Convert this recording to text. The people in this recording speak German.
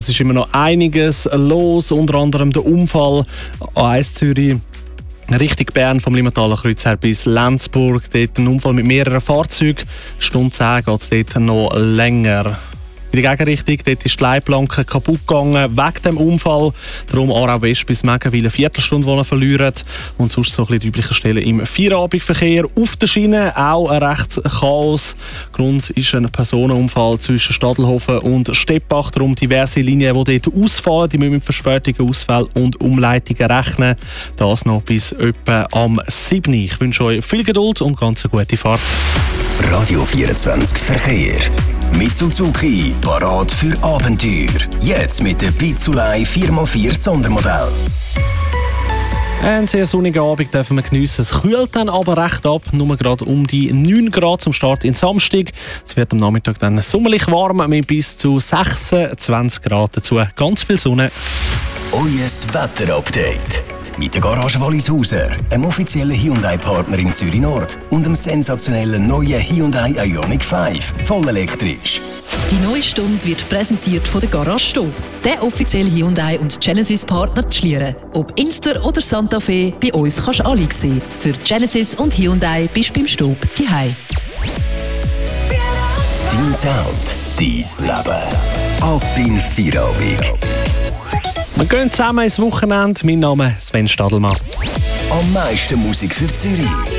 Es ist immer noch einiges los, unter anderem der Unfall A1 Zürich Richtung Bern vom Limmathaler Kreuz her bis Lenzburg. Dort ein Unfall mit mehreren Fahrzeugen. Stunde 10 geht es dort noch länger. In der Gegenrichtung, dort ist die Leitplanke kaputt gegangen wegen dem Unfall. Darum Aarau West bis Megawil eine Viertelstunde, die verlieren. Und sonst so ein bisschen die üblichen Stellen im Feierabendverkehr. Auf der Schiene auch ein rechtes Chaos. Grund ist ein Personenunfall zwischen Stadelhofen und Steppach. Darum diverse Linien, die dort ausfallen. Die müssen mit Verspätungen, Ausfällen und Umleitungen rechnen. Das noch bis etwa am 7. Ich wünsche euch viel Geduld und ganz eine gute Fahrt. Radio 24 Verkehr. Mit Suzuki, parat für Abenteuer. Jetzt mit der Pizzulei 4x4 Sondermodell. Einen sehr sonnigen Abend dürfen wir geniessen. Es kühlt dann aber recht ab, nur gerade um die 9 Grad zum Start in Samstag. Es wird am Nachmittag dann sommerlich warm mit bis zu 26 Grad dazu. Ganz viel Sonne. Euer Wetterupdate. Mit der Garage Wallishauser, einem offiziellen Hyundai-Partner in Zürich Nord und dem sensationellen neuen Hyundai Ioniq 5, voll elektrisch. Die neue Stunde wird präsentiert von der Garage Stob, der offizielle Hyundai und Genesis-Partner zu Schlieren. Ob Inster oder Santa Fe, bei uns kannst du alle sehen. Für Genesis und Hyundai bist du beim Stob daheim. Dein Sound, dein Leben. Ab in Feierabend. Wir gehen zusammen ins Wochenende. Mein Name ist Sven Stadelmann. Am meisten Musik für Zürich.